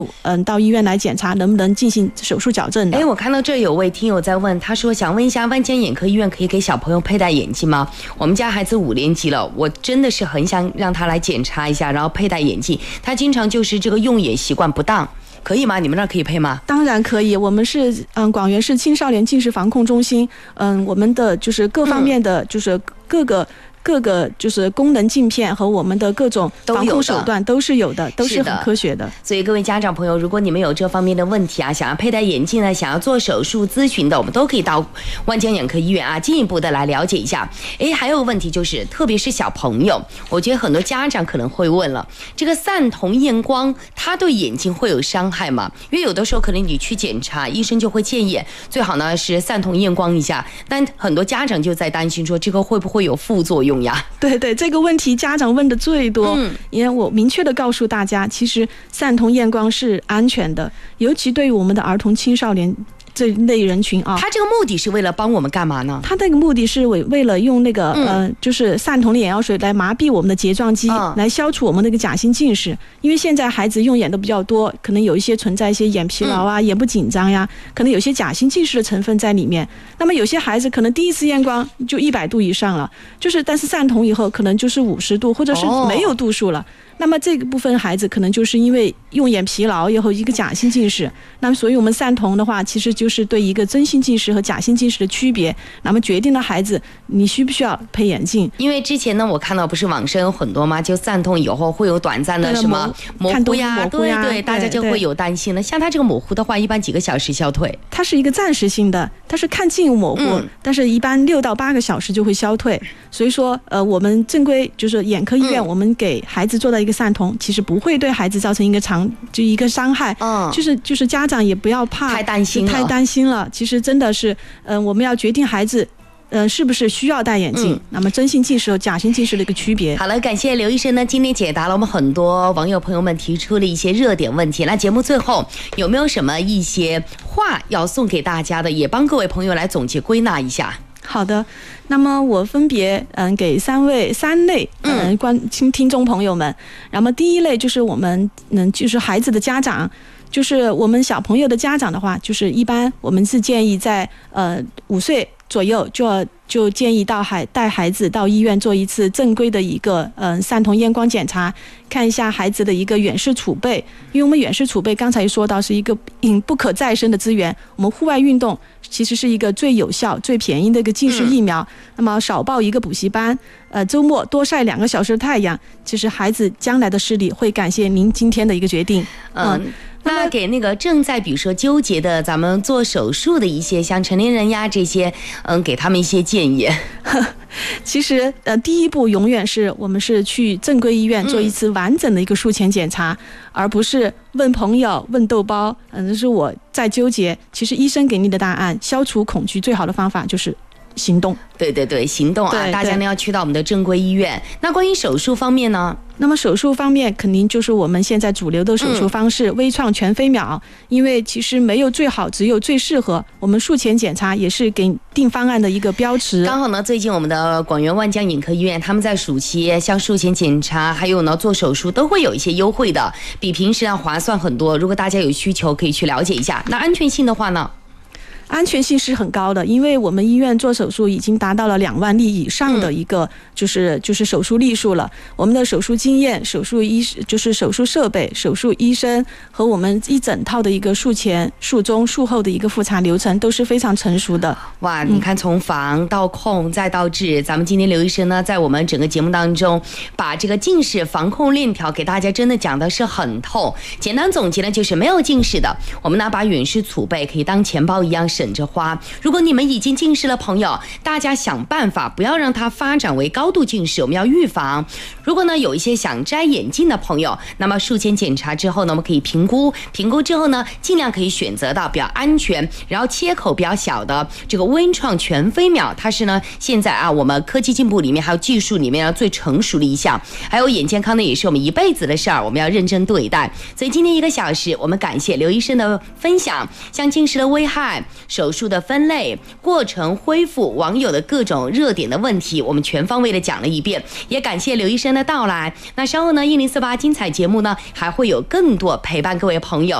到医院来检查能不能进行手术矫正的。 我看到这有位听友在问，他说想问一下万江眼科医院可以给小朋友佩戴眼镜吗？我们家孩子5年级了，我真的是很想让他来检查一下，然后佩戴眼镜，他经常就是这个用眼习惯不当，可以吗？你们那儿可以配吗？ 当然可以，我们是广元市青少年近视防控中心，我们的就是各方面的就是各个就是功能镜片和我们的各种防控手段都是有的，都是很科学的。 所以各位家长朋友，如果你们有这方面的问题啊，想要佩戴眼镜呢，想要做手术咨询的，我们都可以到万江眼科医院啊，进一步的来了解一下。还有个问题就是，特别是小朋友，我觉得很多家长可能会问了，这个散瞳验光它对眼睛会有伤害吗？因为有的时候可能你去检查，医生就会建议最好呢是散瞳验光一下，但很多家长就在担心说这个会不会有副作用呀？ 对对，这个问题家长问的最多，因为我明确的告诉大家，其实散瞳验光是安全的，尤其对于我们的儿童青少年这类人群啊。 它这个目的是为了帮我们干嘛呢？ 它这个目的是为了用那个就是散瞳的眼药水来麻痹我们的睫状肌，来消除我们那个假性近视。因为现在孩子用眼都比较多，可能有一些存在一些眼疲劳啊、眼部紧张呀，可能有些假性近视的成分在里面。那么有些孩子可能第一次验光就100度以上了，但是散瞳以后可能就是50度，或者是没有度数了。那么这个部分孩子可能就是因为用眼疲劳以后一个假性近视，那么所以我们散瞳的话，其实就是对一个真性近视和假性近视的区别，那么决定了孩子你需不需要配眼镜。 因为之前呢，我看到不是网上有很多吗？就散瞳以后会有短暂的什么模糊呀，对，大家就会有担心了。像它这个模糊的话，一般几个小时消退？ 它是一个暂时性的，它是看近模糊，但是一般6到8个小时就会消退。所以说，我们正规就是眼科医院，我们给孩子做到一个散瞳，其实不会对孩子造成一个伤害。就是家长也不要怕太担心了。 其实真的是，我们要决定孩子。是不是需要戴眼镜？那么真性近视和假性近视的一个区别。 好了，感谢刘医生呢，今天解答了我们很多网友朋友们提出的一些热点问题。那节目最后有没有什么一些话要送给大家的，也帮各位朋友来总结归纳一下？ 好的，那么我分别给三类听众朋友们。那么第一类就是我们就是孩子的家长。就是我们小朋友的家长的话，就是一般我们是建议在5岁左右就建议带孩子到医院做一次正规的一个散瞳验光检查，看一下孩子的一个远视储备。因为我们远视储备刚才说到是一个不可再生的资源，我们户外运动其实是一个最有效最便宜的一个近视疫苗。那么少报一个补习班，周末多晒2个小时的太阳，其实孩子将来的视力会感谢您今天的一个决定。 那给那个正在比如说纠结的咱们做手术的一些像成年人呀这些，给他们一些建议。 其实第一步永远是我们是去正规医院做一次完整的一个术前检查，而不是问朋友问豆包，是我在纠结。其实医生给你的答案，消除恐惧最好的方法就是行动。 对，行动啊！大家呢要去到我们的正规医院。那关于手术方面呢？ 那么手术方面肯定就是我们现在主流的手术方式，微创全飞秒。因为其实没有最好，只有最适合。我们术前检查也是给定方案的一个标尺。 刚好呢，最近我们的广元万江眼科医院，他们在暑期像术前检查，还有呢做手术都会有一些优惠的，比平时要划算很多。如果大家有需求，可以去了解一下。那安全性的话呢？ 安全性是很高的，因为我们医院做手术已经达到了2万例以上的一个就是手术例数了。我们的手术经验、手术设备、手术医生和我们一整套的一个术前、术中、术后的一个复查流程都是非常成熟的。 哇，你看从防到控再到治，咱们今天刘医生呢在我们整个节目当中把这个近视防控链条给大家真的讲的是很透。简单总结呢就是没有近视的，我们呢把远视储备可以当钱包一样省着花。如果你们已经近视了朋友，大家想办法不要让它发展为高度近视，我们要预防。如果呢有一些想摘眼镜的朋友，那么术前检查之后呢，我们可以评估之后呢，尽量可以选择到比较安全，然后切口比较小的这个微创全飞秒，它是呢现在我们科技进步里面还有技术里面最成熟的一项。还有眼健康呢也是我们一辈子的事儿，我们要认真对待。所以今天1个小时，我们感谢刘医生的分享，像近视的危害、 手术的分类、过程、恢复、网友的各种热点的问题，我们全方位的讲了一遍。也感谢刘医生的到来。那稍后呢，1048精彩节目呢还会有更多陪伴各位朋友。